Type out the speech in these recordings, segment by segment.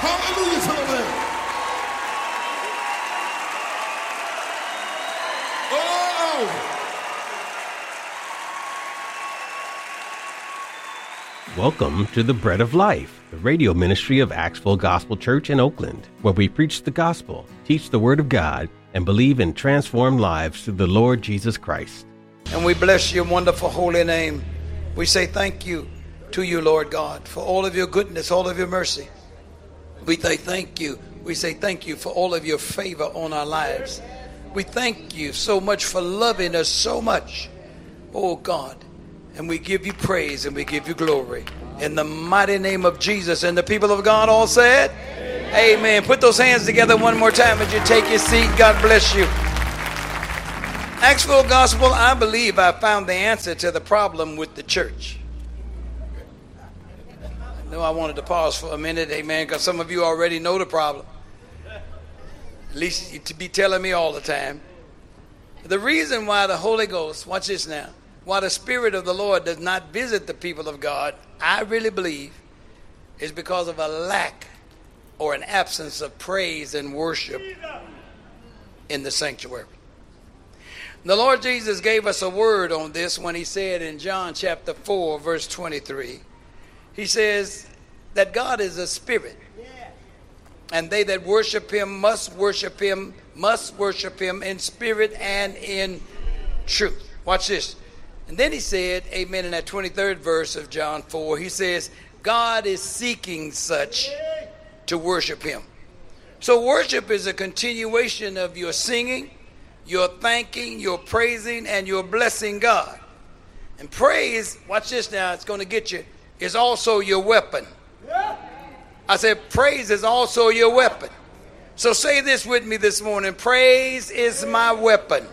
Hallelujah to the Lamb. Oh! Welcome to the Bread of Life, the radio ministry of Axville Gospel Church in Oakland, where we preach the gospel, teach the word of God, and believe in transformed lives through the Lord Jesus Christ. And we bless your wonderful holy name. We say thank you to you, Lord God, for all of your goodness, all of your mercy. We say thank you. We say thank you for all of your favor on our lives. We thank you so much for loving us so much, oh God. And we give you praise and we give you glory. In the mighty name of Jesus. And the people of God all said, Amen. Put those hands together one more time as you take your seat. God bless you. Axville Gospel, I believe I found the answer to the problem with the church. I know I wanted to pause for a minute, amen, because some of you already know the problem. At least you to be telling me all the time. The reason why the Holy Ghost, watch this now, why the Spirit of the Lord does not visit the people of God, I really believe, is because of a lack or an absence of praise and worship in the sanctuary. The Lord Jesus gave us a word on this when he said in John chapter 4, verse 23, he says that God is a spirit, and they that worship him must worship him in spirit and in truth. Watch this. And then he said, amen, in that 23rd verse of John 4, he says, God is seeking such to worship him. So worship is a continuation of your singing, your thanking, your praising, and your blessing God. And praise, watch this now, it's going to get you, is also your weapon. I said praise is also your weapon. So say this with me this morning, praise is my weapon.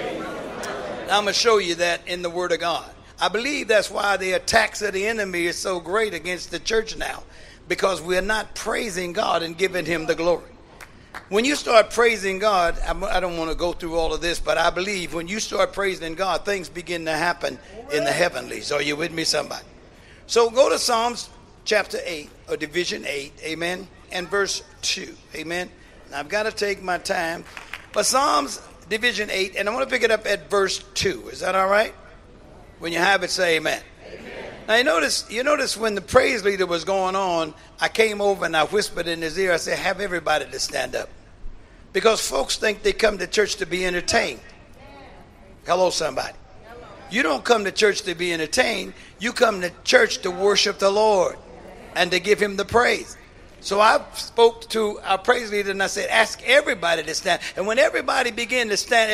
I'm going to show you that in the Word of God. I believe that's why the attacks of the enemy is so great against the church now, because we're not praising God and giving him the glory. When you start praising God, I don't want to go through all of this, but I believe when you start praising God, things begin to happen in the heavenlies. Are you with me, somebody? So go to Psalms chapter 8, or division 8, amen, and verse 2, amen. Now I've got to take my time, but Psalms division 8, and I want to pick it up at verse 2. Is that all right? When you have it, say amen. Amen. Now you notice when the praise leader was going on, I came over and I whispered in his ear, I said, have everybody to stand up. Because folks think they come to church to be entertained. Hello, somebody. You don't come to church to be entertained. You come to church to worship the Lord and to give him the praise. So I spoke to our praise leader and I said, ask everybody to stand. And when everybody began to stand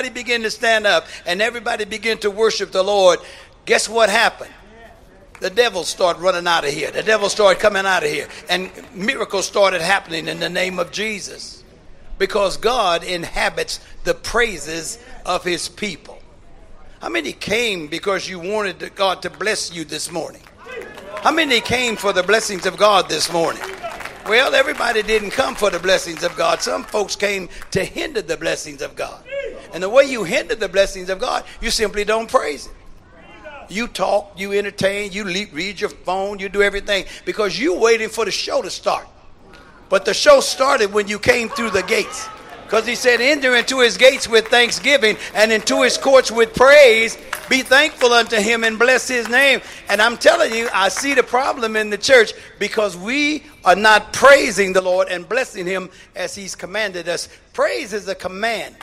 up and everybody began to worship the Lord, guess what happened? The devil started running out of here. The devil started coming out of here. And miracles started happening in the name of Jesus. Because God inhabits the praises of his people. How many came because you wanted God to bless you this morning? How many came for the blessings of God this morning? Well, everybody didn't come for the blessings of God. Some folks came to hinder the blessings of God. And the way you hinder the blessings of God, you simply don't praise him. You talk, you entertain, you read your phone, you do everything because you're waiting for the show to start. But the show started when you came through the gates. Because he said, enter into his gates with thanksgiving and into his courts with praise. Be thankful unto him and bless his name. And I'm telling you, I see the problem in the church because we are not praising the Lord and blessing him as he's commanded us. Praise is a command.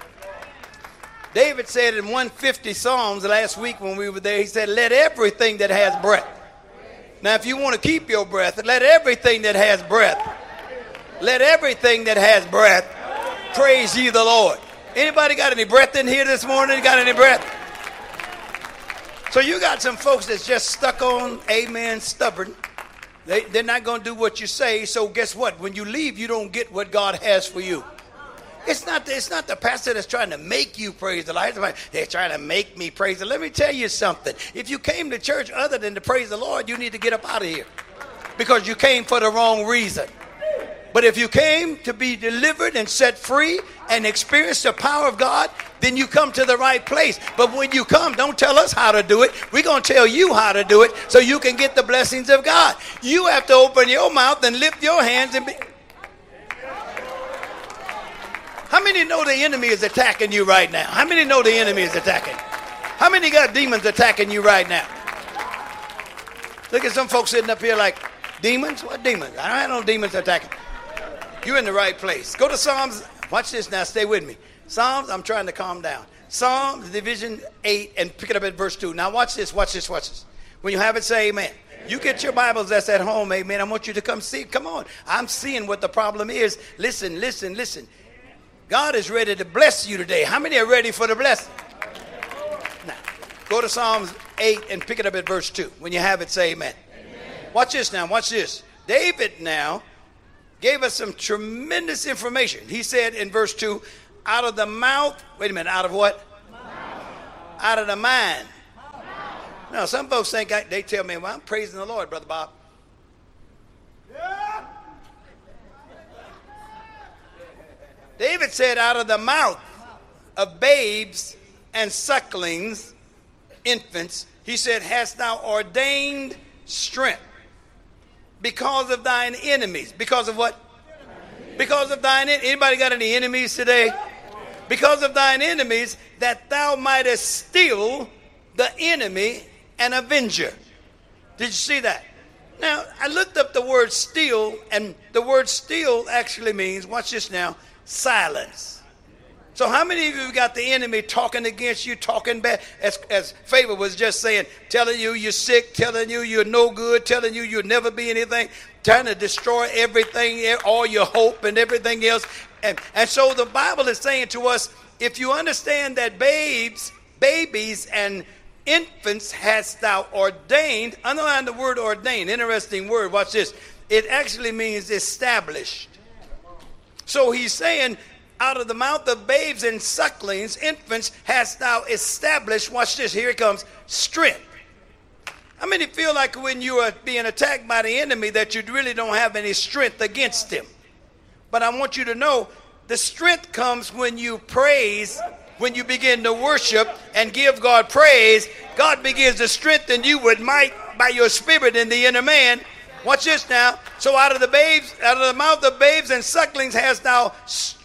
David said in 150 Psalms last week when we were there, he said, let everything that has breath. Now, if you want to keep your breath, let everything that has breath, let everything that has breath, praise ye the Lord. Anybody got any breath in here this morning? Got any breath? So you got some folks that's just stuck on, amen, stubborn. They're not going to do what you say. So guess what? When you leave, you don't get what God has for you. It's not the pastor that's trying to make you praise the Lord. They're trying to make me praise the Lord. Let me tell you something. If you came to church other than to praise the Lord, you need to get up out of here because you came for the wrong reason. But if you came to be delivered and set free and experience the power of God, then you come to the right place. But when you come, don't tell us how to do it. We're going to tell you how to do it so you can get the blessings of God. You have to open your mouth and lift your hands and be. How many know the enemy is attacking you right now? How many know the enemy is attacking? How many got demons attacking you right now? Look at some folks sitting up here like, demons? What demons? I don't have no demons attacking. You're in the right place. Go to Psalms. Watch this now. Stay with me. Psalms, I'm trying to calm down. Psalms, division 8, and pick it up at verse 2. Now watch this, watch this, watch this. When you have it, say amen. You get your Bibles that's at home, amen. I want you to come see. Come on. I'm seeing what the problem is. Listen, listen, listen. God is ready to bless you today. How many are ready for the blessing? Now, go to Psalms 8 and pick it up at verse 2. When you have it, say amen. Watch this now, watch this. David now gave us some tremendous information. He said in verse 2, out of the mouth, wait a minute, out of what? Mouth. Out of the mind. Mouth. Now, some folks think, they tell me, well, I'm praising the Lord, Brother Bob. Yeah. David said, out of the mouth of babes and sucklings, infants, he said, hast thou ordained strength because of thine enemies. Because of what? Because of thine enemies. Anybody got any enemies today? Because of thine enemies, that thou mightest still the enemy and avenger. Did you see that? Now, I looked up the word still, and the word still actually means, watch this now, silence. So how many of you got the enemy talking against you, talking bad, as Favor was just saying, telling you you're sick, telling you you're no good, telling you you'll never be anything, trying to destroy everything, all your hope and everything else. And so the Bible is saying to us, if you understand that babies and infants hast thou ordained, underline the word ordained, interesting word, watch this. It actually means established. So he's saying, out of the mouth of babes and sucklings, infants, hast thou established, watch this, here it comes, strength. How many feel like when you are being attacked by the enemy that you really don't have any strength against him? But I want you to know the strength comes when you praise, when you begin to worship and give God praise. God begins to strengthen you with might by your spirit in the inner man. Watch this now. So out of the mouth of babes and sucklings hast thou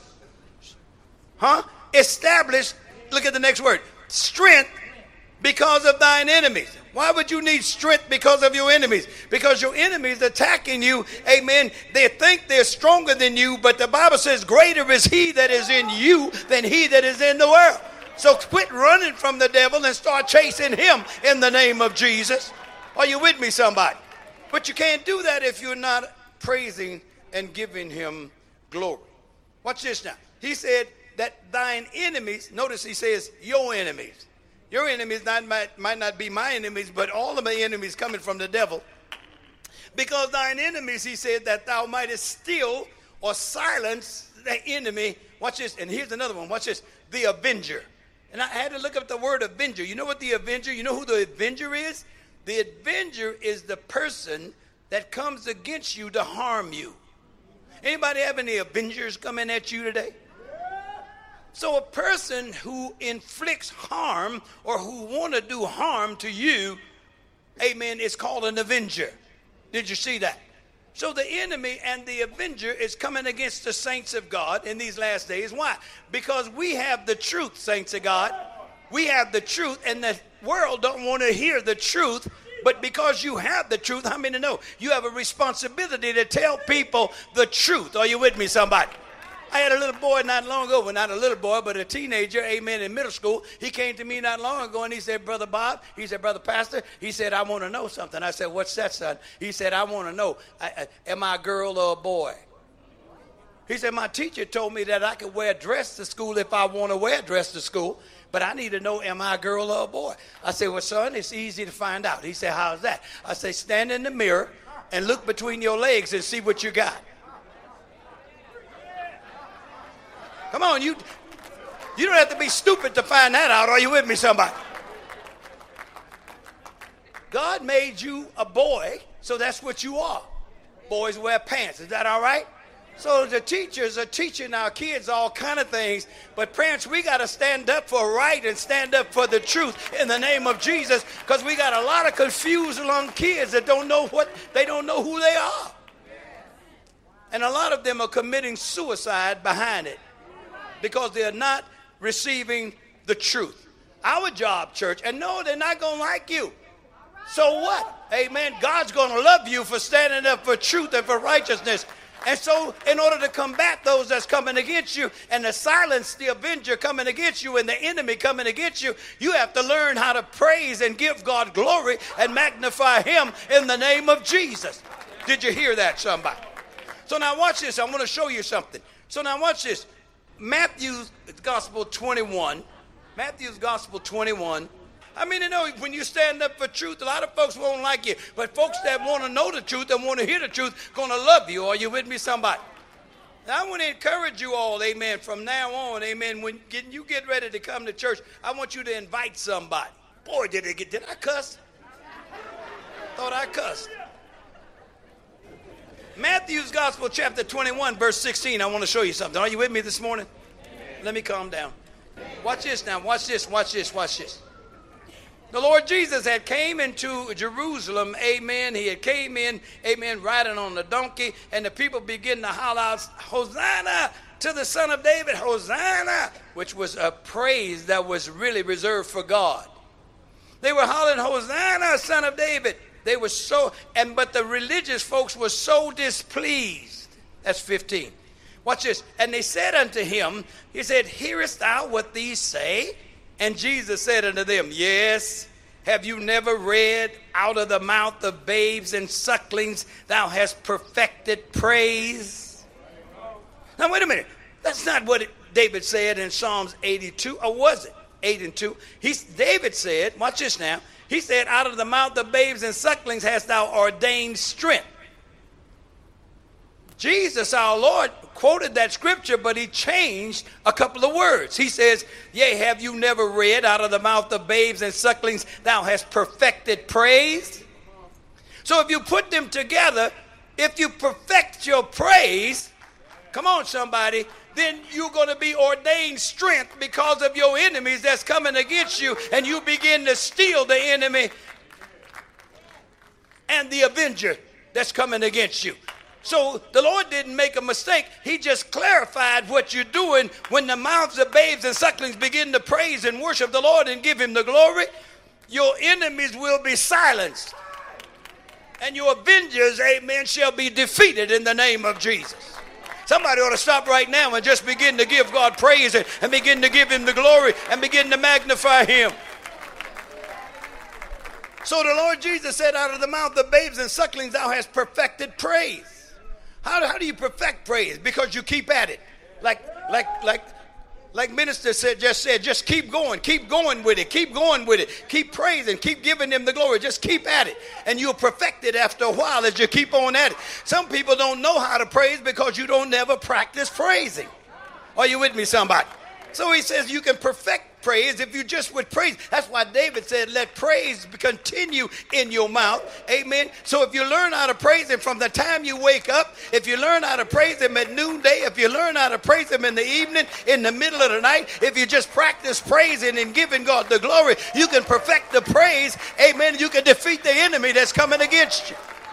established, look at the next word, strength because of thine enemies. Why would you need strength because of your enemies? Because your enemies attacking you, amen, they think they're stronger than you, but the Bible says greater is he that is in you than he that is in the world. So quit running from the devil and start chasing him in the name of Jesus. Are you with me, somebody? But you can't do that if you're not praising and giving him glory. Watch this now. He said that thine enemies, notice he says your enemies. Your enemies might not be my enemies, but all of my enemies coming from the devil. Because thine enemies, he said, that thou mightest still or silence the enemy. Watch this, and here's another one. Watch this, the avenger. And I had to look up the word avenger. You know what the avenger, you know who the avenger is? The avenger is the person that comes against you to harm you. Anybody have any avengers coming at you today? So a person who inflicts harm or who want to do harm to you, amen, is called an avenger. Did you see that? So the enemy and the avenger is coming against the saints of God in these last days. Why? Because we have the truth, saints of God. We have the truth, and the world don't want to hear the truth. But because you have the truth, how many know you have a responsibility to tell people the truth? Are you with me, somebody? I had a little boy not long ago, well, not a little boy, but a teenager, amen, in middle school. He came to me not long ago, and he said, Brother Bob, he said, Brother Pastor, he said, I want to know something. I said, what's that, son? He said, I want to know, am I a girl or a boy? He said, my teacher told me that I could wear a dress to school if I want to wear a dress to school, but I need to know, am I a girl or a boy? I said, well, son, it's easy to find out. He said, how's that? I said, stand in the mirror and look between your legs and see what you got. Come on, you don't have to be stupid to find that out. Are you with me, somebody? God made you a boy, so that's what you are. Boys wear pants. Is that all right? So the teachers are teaching our kids all kind of things, but parents, we got to stand up for right and stand up for the truth in the name of Jesus, because we got a lot of confused among kids that don't know who they are. And a lot of them are committing suicide behind it because they're not receiving the truth. Our job, church, and no, they're not going to like you. So what? Amen. God's going to love you for standing up for truth and for righteousness. And so in order to combat those that's coming against you and to silence the avenger coming against you and the enemy coming against you, you have to learn how to praise and give God glory and magnify him in the name of Jesus. Did you hear that, somebody? So now watch this. I want to show you something. So now watch this. Matthew's Gospel 21. Matthew's Gospel 21. I mean, you know, when you stand up for truth, a lot of folks won't like you. But folks that want to know the truth and want to hear the truth going to love you. Are you with me, somebody? Now, I want to encourage you all, amen, from now on, amen, when you get ready to come to church, I want you to invite somebody. Boy, did I cuss? Thought I cussed. Matthew's Gospel, chapter 21, verse 16. I want to show you something. Are you with me this morning? Let me calm down. Watch this now. Watch this. Watch this. Watch this. The Lord Jesus had came into Jerusalem, amen. He had came in, amen, riding on the donkey, and the people began to holler out, Hosanna to the Son of David, Hosanna, which was a praise that was really reserved for God. They were hollering, Hosanna, Son of David. They were but the religious folks were so displeased. That's 15. Watch this. And they said unto him, he said, hearest thou what these say? And Jesus said unto them, yes, have you never read, out of the mouth of babes and sucklings thou hast perfected praise? Now wait a minute. That's not what David said in Psalms 82, or was it? 8 and 2. David said, watch this now. He said, out of the mouth of babes and sucklings hast thou ordained strength. Jesus, our Lord, quoted that scripture, but he changed a couple of words. He says, yea, have you never read, out of the mouth of babes and sucklings thou hast perfected praise? So if you put them together, if you perfect your praise, come on somebody, then you're going to be ordained strength because of your enemies that's coming against you, and you begin to steal the enemy and the avenger that's coming against you. So the Lord didn't make a mistake. He just clarified what you're doing when the mouths of babes and sucklings begin to praise and worship the Lord and give him the glory. Your enemies will be silenced. And your avengers, amen, shall be defeated in the name of Jesus. Somebody ought to stop right now and just begin to give God praise and begin to give him the glory and begin to magnify him. So the Lord Jesus said, out of the mouth of babes and sucklings thou hast perfected praise. How do you perfect praise? Because you keep at it. Like minister said, just keep going with it, keep praising, keep giving him the glory, just keep at it. And you'll perfect it after a while as you keep on at it. Some people don't know how to praise because you don't never practice praising. Are you with me, somebody? So he says you can perfect praise if you just would praise. That's why David said, let praise continue in your mouth. Amen. So if you learn how to praise him from the time you wake up, if you learn how to praise him at noonday, if you learn how to praise him in the evening, in the middle of the night, if you just practice praising and giving God the glory, you can perfect the praise. Amen. You can defeat the enemy that's coming against you.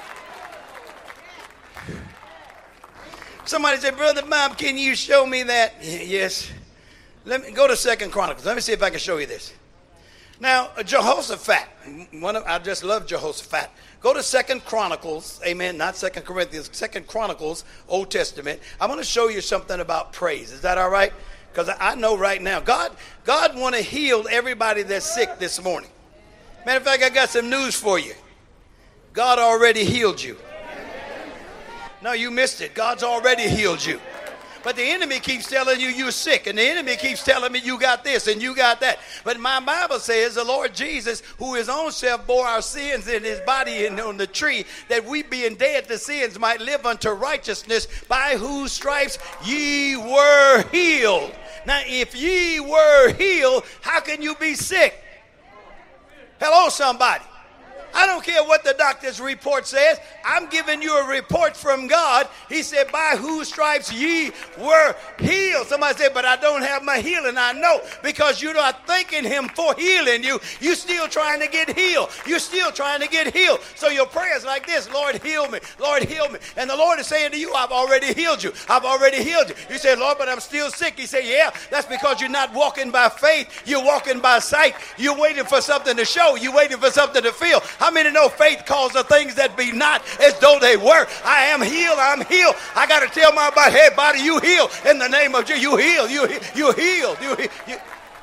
Somebody said, Brother Bob, can you show me that? Yes. Let me go to 2 Chronicles. Let me see if I can show you this. Now, Jehoshaphat, I just love Jehoshaphat. Go to 2 Chronicles, amen, not 2 Corinthians, 2 Chronicles, Old Testament. I want to show you something about praise. Is that all right? Because I know right now, God want to heal everybody that's sick this morning. Matter of fact, I got some news for you. God already healed you. No, you missed it. God's already healed you. But the enemy keeps telling you you're sick, and the enemy keeps telling me you got this and you got that. But my Bible says the Lord Jesus, who his own self bore our sins in his body and on the tree, that we being dead to sins might live unto righteousness, by whose stripes ye were healed. Now, if ye were healed, how can you be sick? Hello, somebody. I don't care what the doctor's report says. I'm giving you a report from God. He said, by whose stripes ye were healed. Somebody said, but I don't have my healing. I know, because you're not thanking him for healing you. You're still trying to get healed. You're still trying to get healed. So your prayer is like this: Lord, heal me. Lord, heal me. And the Lord is saying to you, I've already healed you. I've already healed you. You say, Lord, but I'm still sick. He said, yeah, that's because you're not walking by faith. You're walking by sight. You're waiting for something to show. You're waiting for something to feel. How many know faith calls the things that be not as though they were? I am healed. I'm healed. I got to tell my body, hey, body, you heal in the name of Jesus. You heal. You healed. You.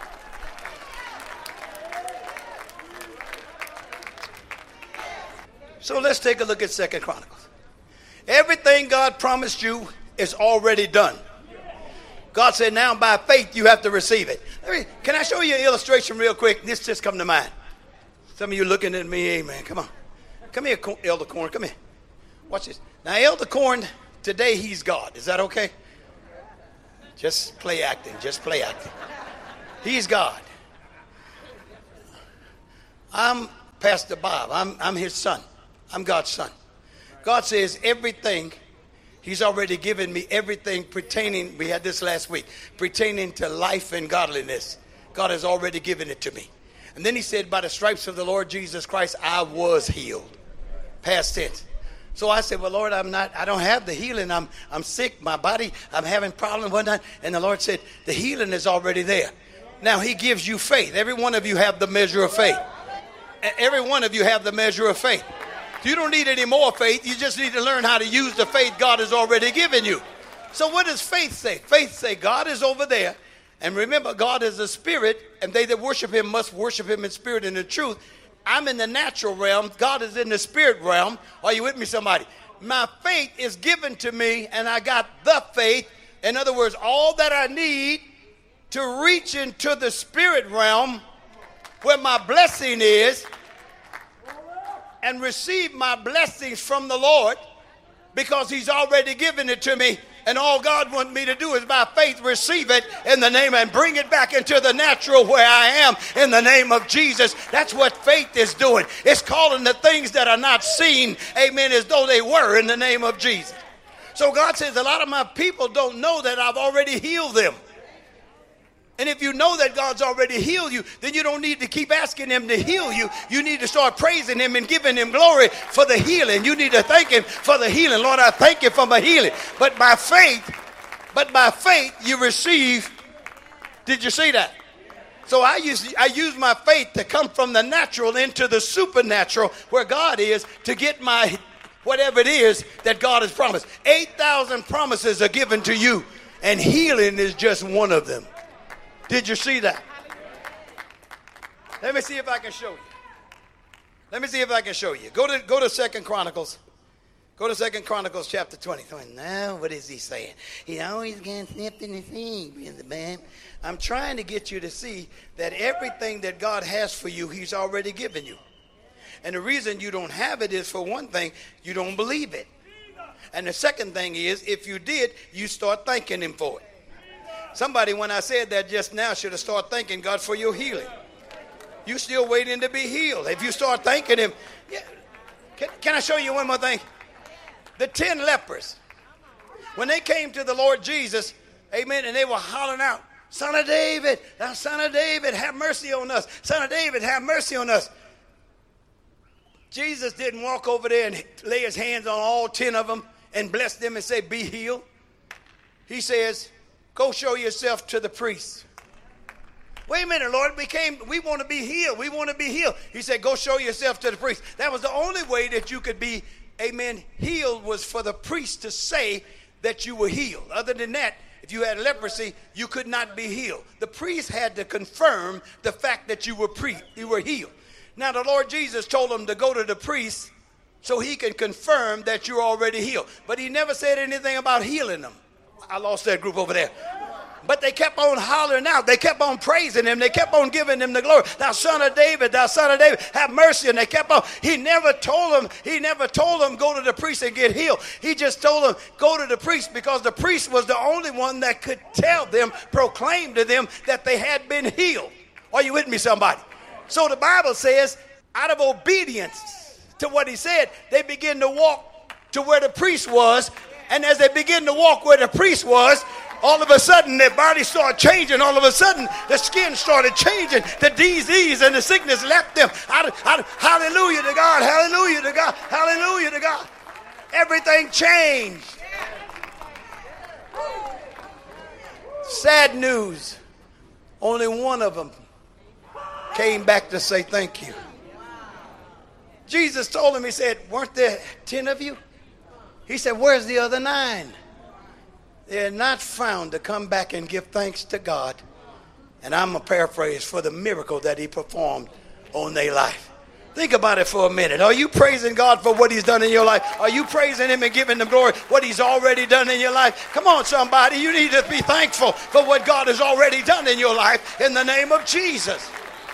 So let's take a look at 2 Chronicles. Everything God promised you is already done. God said, now by faith you have to receive it. Can I show you an illustration real quick? This just come to mind. Some of you looking at me, amen. Come on. Come here, Elder Corn. Come here. Watch this. Now, Elder Corn, today he's God. Is that okay? Just play acting. Just play acting. He's God. I'm Pastor Bob. I'm his son. I'm God's son. God says everything, he's already given me everything pertaining, we had this last week, pertaining to life and godliness. God has already given it to me. And then he said, by the stripes of the Lord Jesus Christ, I was healed. Past tense. So I said, well, Lord, I don't have the healing. I'm sick. My body, I'm having problems, whatnot. And the Lord said, the healing is already there. Now he gives you faith. Every one of you have the measure of faith. Every one of you have the measure of faith. You don't need any more faith. You just need to learn how to use the faith God has already given you. So what does faith say? Faith say God is over there. And remember, God is a spirit, and they that worship him must worship him in spirit and in truth. I'm in the natural realm. God is in the spirit realm. Are you with me, somebody? My faith is given to me, and I got the faith. In other words, all that I need to reach into the spirit realm where my blessing is and receive my blessings from the Lord, because he's already given it to me. And all God wants me to do is by faith receive it in the name and bring it back into the natural where I am in the name of Jesus. That's what faith is doing. It's calling the things that are not seen, amen, as though they were in the name of Jesus. So God says a lot of my people don't know that I've already healed them. And if you know that God's already healed you, then you don't need to keep asking him to heal you. You need to start praising him and giving him glory for the healing. You need to thank him for the healing. Lord, I thank you for my healing. But by faith you receive. Did you see that? So I use my faith to come from the natural into the supernatural where God is, to get my whatever it is that God has promised. 8,000 promises are given to you, and healing is just one of them. Did you see that? Let me see if I can show you. Let me see if I can show you. Go to 2 Chronicles. Go to 2 Chronicles chapter 20. Now, what is he saying? He always gets snipped in his thing, man. I'm trying to get you to see that everything that God has for you, he's already given you. And the reason you don't have it is, for one thing, you don't believe it. And the second thing is, if you did, you start thanking him for it. Somebody, when I said that just now, should have started thanking God for your healing. You still waiting to be healed. If you start thanking him, yeah. Can I show you one more thing? The 10 lepers, when they came to the Lord Jesus, amen, and they were hollering out, Son of David, thou Son of David, have mercy on us. Son of David, have mercy on us. Jesus didn't walk over there and lay his hands on all 10 of them and bless them and say, be healed. He says, go show yourself to the priest. Wait a minute, Lord, we want to be healed. We want to be healed. He said, go show yourself to the priest. That was the only way that you could be, amen, healed, was for the priest to say that you were healed. Other than that, if you had leprosy, you could not be healed. The priest had to confirm the fact that you were healed. Now, the Lord Jesus told him to go to the priest so he can confirm that you're already healed. But he never said anything about healing them. I lost that group over there. But they kept on hollering out. They kept on praising him. They kept on giving him the glory. Thou Son of David, thou Son of David, have mercy. And they kept on. He never told them go to the priest and get healed. He just told them go to the priest, because the priest was the only one that could tell them, proclaim to them that they had been healed. Are you with me, somebody? So the Bible says, out of obedience, to what he said, they begin to walk to where the priest was. And as they begin to walk where the priest was, all of a sudden their body started changing. All of a sudden the skin started changing. The disease and the sickness left them. Hallelujah to God. Hallelujah to God. Hallelujah to God. Everything changed. Sad news. Only one of them came back to say thank you. Jesus told him, he said, weren't there 10 of you? He said, where's the other 9? They're not found to come back and give thanks to God. And I'm going to paraphrase, for the miracle that he performed on their life. Think about it for a minute. Are you praising God for what he's done in your life? Are you praising him and giving him glory what he's already done in your life? Come on, somebody. You need to be thankful for what God has already done in your life in the name of Jesus.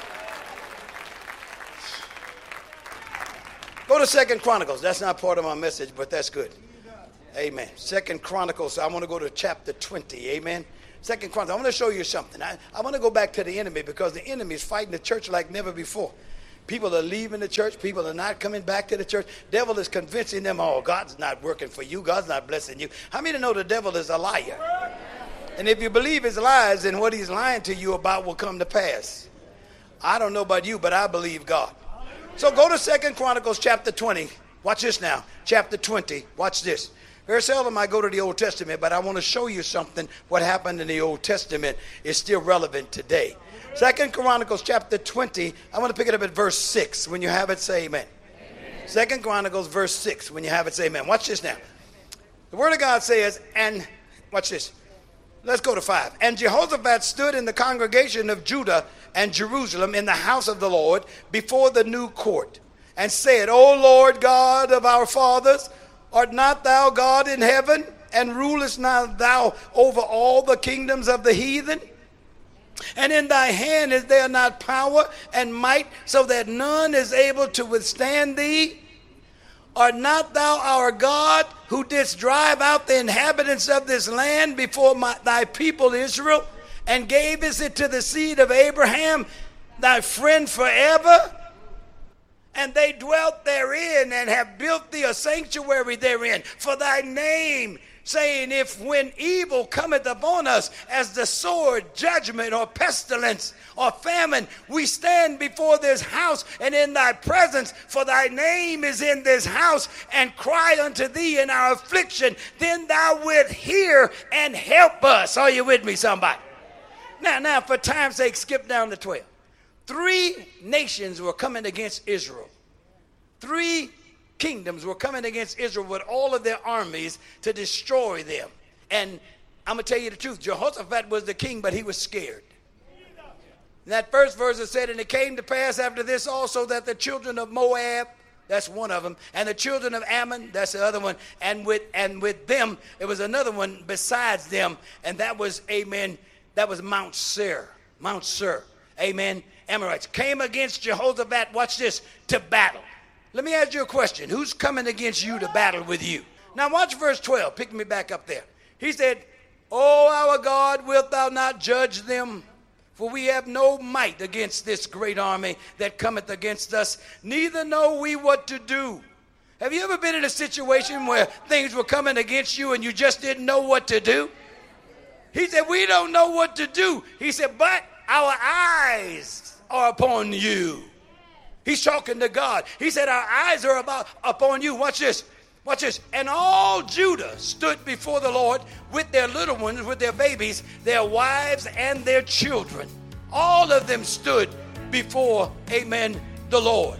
Go to 2 Chronicles. That's not part of my message, but that's good. Amen. 2 Chronicles. I want to go to chapter 20. Amen. 2 Chronicles. I want to show you something. I want to go back to the enemy because the enemy is fighting the church like never before. People are leaving the church. People are not coming back to the church. Devil is convincing them, oh, God's not working for you. God's not blessing you. How many know the devil is a liar? And if you believe his lies, then what he's lying to you about will come to pass. I don't know about you, but I believe God. So go to 2 Chronicles chapter 20. Watch this now. Chapter 20. Watch this. Very seldom I go to the Old Testament, but I want to show you something. What happened in the Old Testament is still relevant today. 2 Chronicles chapter 20, I want to pick it up at verse 6. When you have it, say amen. 2 Chronicles verse 6. When you have it, say amen. Watch this now. The word of God says, and watch this. Let's go to 5. And Jehoshaphat stood in the congregation of Judah and Jerusalem in the house of the Lord before the new court and said, O Lord God of our fathers, art not thou God in heaven, and rulest not thou over all the kingdoms of the heathen? And in thy hand is there not power and might, so that none is able to withstand thee? Art not thou our God, who didst drive out the inhabitants of this land before thy people Israel, and gavest it to the seed of Abraham, thy friend forever? And they dwelt therein, and have built thee a sanctuary therein for thy name, saying, if when evil cometh upon us as the sword, judgment, or pestilence, or famine, we stand before this house and in thy presence, for thy name is in this house, and cry unto thee in our affliction, then thou wilt hear and help us. Are you with me, somebody? Now, for time's sake, skip down to 12. 3 nations were coming against Israel. 3 kingdoms were coming against Israel with all of their armies to destroy them. And I'm going to tell you the truth. Jehoshaphat was the king, but he was scared. In that first verse it said, and it came to pass after this also that the children of Moab, that's one of them, and the children of Ammon, that's the other one, and with them, it was another one besides them, and that was, amen, that was Mount Seir. Mount Seir, amen, Amorites, came against Jehoshaphat, watch this, to battle. Let me ask you a question. Who's coming against you to battle with you? Now watch verse 12. Pick me back up there. He said, O our God, wilt thou not judge them? For we have no might against this great army that cometh against us, neither know we what to do. Have you ever been in a situation where things were coming against you and you just didn't know what to do? He said, we don't know what to do. He said, but our eyes are upon you. He's talking to God. He said, our eyes are upon you. Watch this. Watch this. And all Judah stood before the Lord with their little ones, with their babies, their wives, and their children. All of them stood before, amen, the Lord.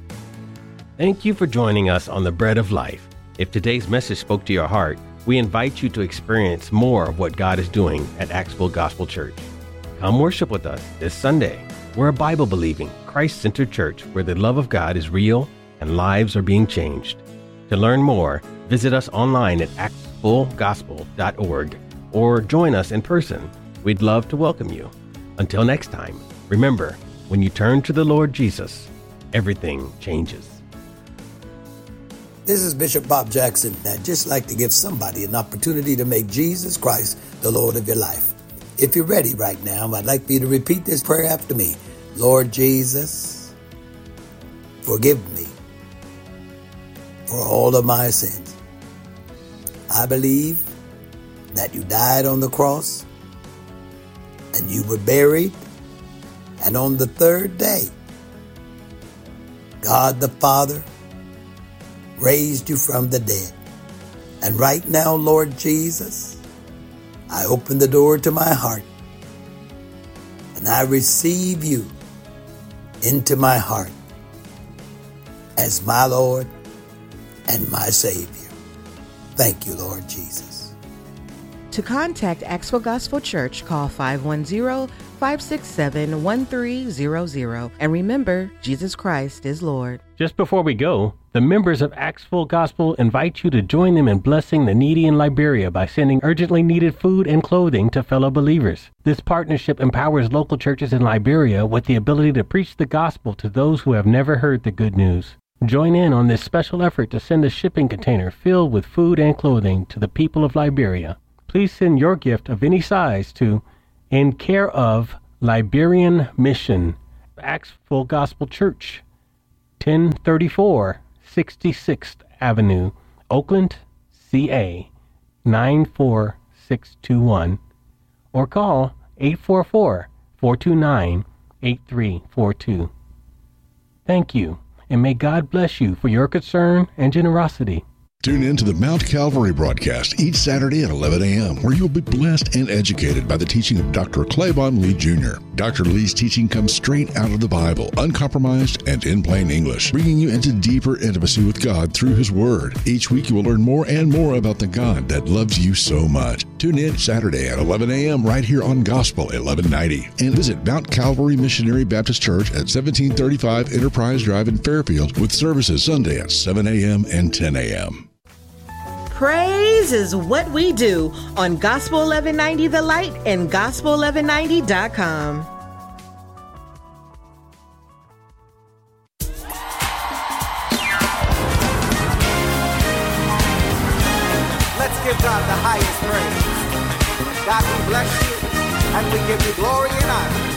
Thank you for joining us on the Bread of Life. If today's message spoke to your heart, we invite you to experience more of what God is doing at Axville Gospel Church. Come worship with us this Sunday. We're a Bible-believing, Christ-centered church where the love of God is real and lives are being changed. To learn more, visit us online at axvillegospel.org or join us in person. We'd love to welcome you. Until next time, remember, when you turn to the Lord Jesus, everything changes. This is Bishop Bob Jackson. I'd just like to give somebody an opportunity to make Jesus Christ the Lord of your life. If you're ready right now, I'd like for you to repeat this prayer after me. Lord Jesus, forgive me for all of my sins. I believe that you died on the cross and you were buried, and on the third day, God the Father raised you from the dead. And right now, Lord Jesus, I open the door to my heart and I receive you into my heart as my Lord and my Savior. Thank you, Lord Jesus. To contact Axwell Gospel Church, call 510-567-1300. And remember, Jesus Christ is Lord. Just before we go, the members of Axwell Gospel invite you to join them in blessing the needy in Liberia by sending urgently needed food and clothing to fellow believers. This partnership empowers local churches in Liberia with the ability to preach the gospel to those who have never heard the good news. Join in on this special effort to send a shipping container filled with food and clothing to the people of Liberia. Please send your gift of any size to In Care of Liberian Mission, Axwell Gospel Church, 1034 66th Avenue, Oakland, CA, 94621, or call 844-429-8342. Thank you, and may God bless you for your concern and generosity. Tune in to the Mount Calvary broadcast each Saturday at 11 a.m., where you'll be blessed and educated by the teaching of Dr. Claiborne Lee Jr. Dr. Lee's teaching comes straight out of the Bible, uncompromised and in plain English, bringing you into deeper intimacy with God through His Word. Each week you will learn more and more about the God that loves you so much. Tune in Saturday at 11 a.m. right here on Gospel 1190. And visit Mount Calvary Missionary Baptist Church at 1735 Enterprise Drive in Fairfield, with services Sunday at 7 a.m. and 10 a.m. Praise is what we do on Gospel 1190 The Light and Gospel1190.com. Let's give God the highest praise. God, we bless you and we give you glory and honor.